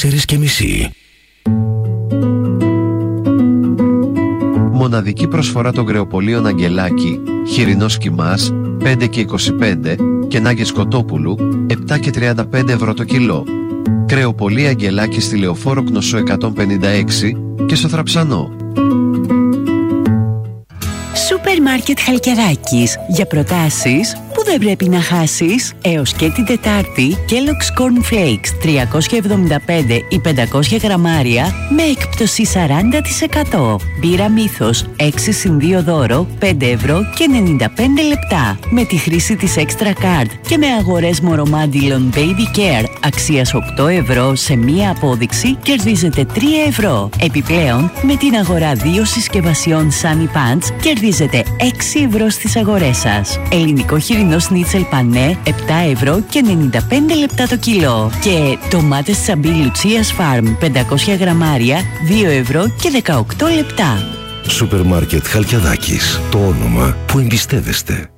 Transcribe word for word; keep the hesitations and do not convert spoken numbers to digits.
τέσσερις και μισή. Μοναδική προσφορά των κρεοπολίων Αγγελάκη, χοιρινός κιμάς, πέντε και είκοσι πέντε και νάγκες κοτόπουλου, επτά και τριάντα πέντε ευρώ το κιλό. Κρεοπολία Αγγελάκη στη Λεωφόρο Κνωσό εκατόν πενήντα έξι και στο Θραψανό. Σούπερ Μάρκετ Χαλκιδάκης. Για προτάσεις που δεν πρέπει να χάσεις. Έως και την Τετάρτη, Kellogg's Corn Flakes τριακόσια εβδομήντα πέντε ή πεντακόσια γραμμάρια με έκπτωση σαράντα τοις εκατό. Μπύρα Μύθος έξι συν δύο δώρο πέντε ευρώ και ενενήντα πέντε λεπτά. Με τη χρήση της Extra Card και με αγορές Moromandilon Baby Care αξίας οκτώ ευρώ σε μία απόδειξη κερδίζετε τρία ευρώ. Επιπλέον, με την αγορά δύο συσκευασιών Sunny Pants κερδίζετε έξι ευρώ στις αγορές σας. Ελληνικό χοιρινό σνίτσελ πανέ επτά ευρώ και ενενήντα πέντε λεπτά το κιλό. Και ντομάτες τσαμπί Λουτσίας Farm πεντακόσια γραμμάρια δύο ευρώ και δεκαοκτώ λεπτά. Σούπερ Μάρκετ Χαλκιδάκης. Το όνομα που εμπιστεύεστε.